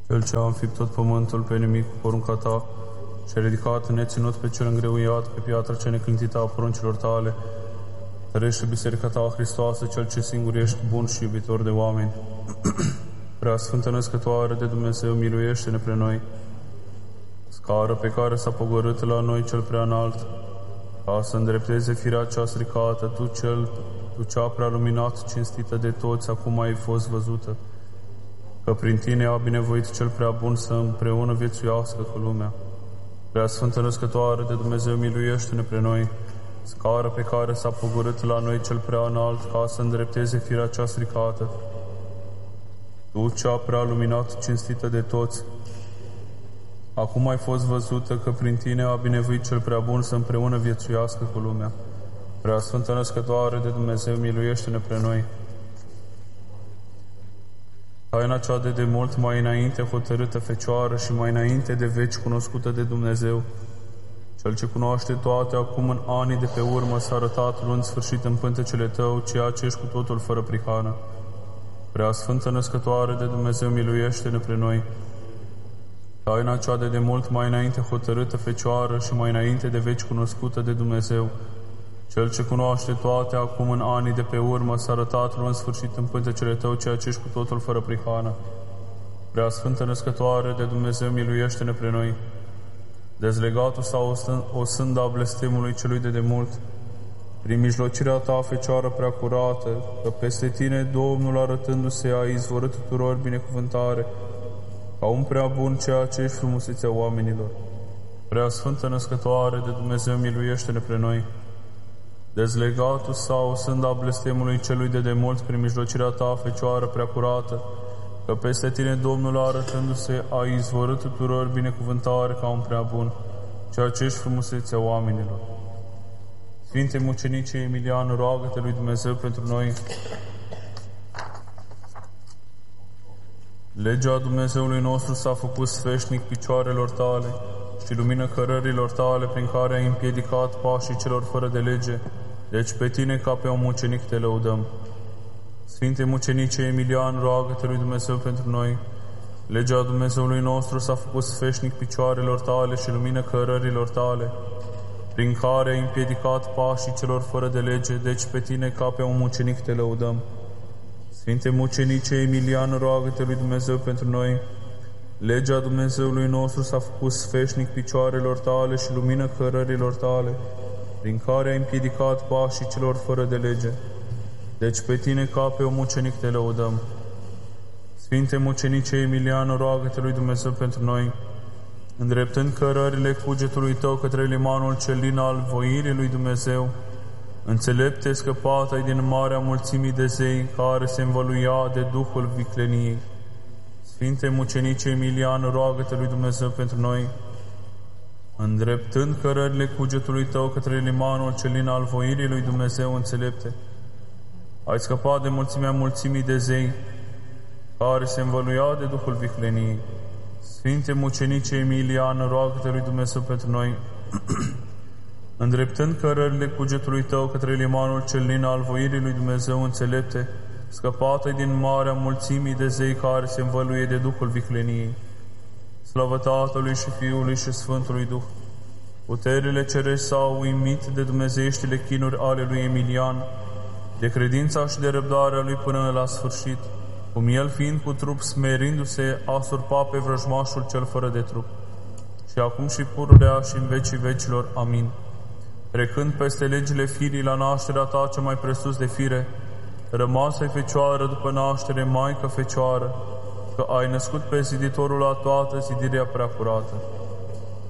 Cel ce a înfipt tot pământul pe nimic cu porunca ta și a ridicat neținut pe cel îngreuiat pe piatra cea neclintită a poruncilor tale, tărește biserica ta, Hristoasă, cel ce singur ești bun și iubitor de oameni. Prea Sfântă Născătoare de Dumnezeu, miluiește-ne pre noi. Scară pe care s-a pogorât la noi cel prea înalt, ca să îndrepteze firea cea stricată, tu cea prea luminat, cinstită de toți, acum ai fost văzută, că prin tine a binevoit cel prea bun să împreună viețuiască cu lumea. Prea Sfântă Născătoare de Dumnezeu, miluiește-ne pre noi. Scară pe care s-a pogorât la noi cel prea înalt, ca să îndrepteze firea cea stricată, tu cea prea luminat, cinstită de toți, acum ai fost văzută, că prin tine a binevoit cel prea bun să împreună viețuiască cu lumea. Prea Sfântă Născătoare de Dumnezeu, miluiește-ne pre noi. Taina cea de demult mai înainte hotărâtă Fecioară și mai înainte de veci cunoscută de Dumnezeu, Cel ce cunoaște toate, acum în anii de pe urmă s-a arătat luând sfârșit în pântecele tău, ceea ce ești cu totul fără prihană. Prea Sfântă Născătoare de Dumnezeu, miluiește-ne pre noi. Taina cea de demult mai înainte hotărâtă Fecioară și mai înainte de veci cunoscută de Dumnezeu, Cel ce cunoaște toate, acum în anii de pe urmă s-a arătat luând sfârșit în pântecele tău, ceea ce ești cu totul fără prihană. Prea Sfântă Născătoare de Dumnezeu, miluiește-ne pre noi. Dezlegatul sau o sânda a blestemului celui de demult, prin mijlocirea ta, Fecioară prea curată, că peste tine Domnul arătându-se a izvorât tuturor binecuvântare, ca un prea bun, ceea ce ești frumusețea oamenilor. Prea Sfântă Născătoare de Dumnezeu, miluiește-ne pre noi. Dezlegatul sau sânda blestemului celui de demult, prin mijlocirea ta, Fecioară prea curată, că peste tine Domnul arătându-se a izvorât tuturor binecuvântare ca un prea bun, ceea ce ești frumusețea oamenilor. Sfinte Mucenice Emilian, roagă-te lui Dumnezeu pentru noi. Legea Dumnezeului nostru s-a făcut sfeșnic picioarelor tale și lumină cărărilor tale, prin care ai împiedicat pașii celor fără de lege, deci pe tine ca pe un mucenic te lăudăm. Sfinte Mucenice Emilian, roagă-te lui Dumnezeu pentru noi. Legea Dumnezeului nostru s-a făcut sfeșnic picioarelor tale și lumină cărărilor tale, prin care ai împiedicat pașii celor fără de lege, deci pe tine ca pe un mucenic te lăudăm. Sfinte Mucenice Emilian, roagă-te lui Dumnezeu pentru noi. Legea Dumnezeului nostru s-a făcut sfeșnic picioarelor tale și lumină cărărilor tale, prin care ai împiedicat pașii celor fără de lege, deci pe tine ca pe un mucenic te lăudăm. Sfinte Mucenice Emilian, roagă-te lui Dumnezeu pentru noi. Îndreptând cărările cugetului tău către limanul cel lin al voirii lui Dumnezeu, înțelepte scăpat-ai din marea mulțimii de zei care se învăluia de duhul vicleniei. Sfinte Mucenice Emilian, roagă-te lui Dumnezeu pentru noi. Îndreptând cărările cugetului tău către limanul cel lin al voirii lui Dumnezeu, înțelepte, ai scăpat de mulțimii de zei care se învăluia de duhul vicleniei. Sfinte Mucenice Emilian, roagă-te lui Dumnezeu pentru noi. Îndreptând cărările cugetului tău către limanul cel lin al voirii lui Dumnezeu, înțelepte, scăpată din marea mulțimii de zei care se învăluie de duhul vicleniei. Slavă Tatălui și Fiului și Sfântului Duh! Puterile cerești s-au uimit de dumnezeieștile chinuri ale lui Emilian, de credința și de răbdarea lui până la sfârșit, cum el, fiind cu trup, smerindu-se, a surpat pe vrăjmașul cel fără de trup. Și acum și pururea și în vecii vecilor. Amin. Trecând peste legile firii la nașterea ta cea mai presus de fire, rămasă-i Fecioară după naștere, Maică Fecioară, că ai născut pe ziditorul la toată zidirea prea curată.